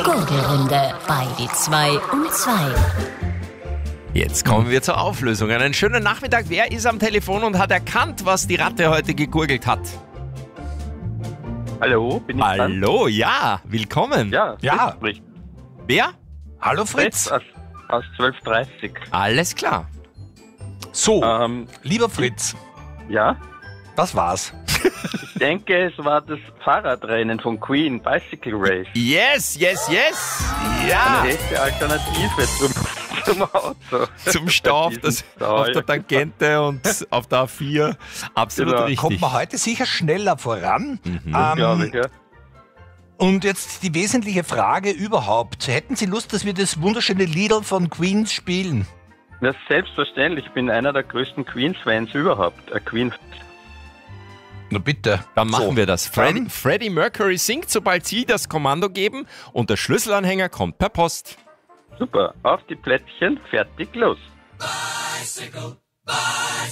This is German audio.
Gurgelrunde bei die 2 um 2. Jetzt kommen wir zur Auflösung. Einen schönen Nachmittag. Wer ist am Telefon und hat erkannt, was die Ratte heute gegurgelt hat? Hallo, bin ich dran? Hallo, ja, willkommen. Ja, Ja. Fritz spricht. Wer? Hallo Fritz Fritz. aus 12:30. Alles klar. So, Ähm, lieber Fritz, ja, was war's? ich denke, es war das Fahrradrennen von Queen, Bicycle Race. Yes, yes, yes. Eine Ja, echte Alternative zum Auto. zum Stau auf, auf der Ja. Tangente und auf der A4. Absolut Genau. richtig. Kommt man heute sicher schneller voran. Glaube ich, ja. Und jetzt die wesentliche Frage überhaupt. Hätten Sie Lust, dass wir das wunderschöne Lied von Queens spielen? Das ist selbstverständlich, ich bin einer der größten Queen-Fans überhaupt. Queen. Na bitte. Dann machen wir das. dann- Freddie Mercury singt, sobald Sie das Kommando geben und der Schlüsselanhänger kommt per Post. Super, auf die Plättchen, fertig, los.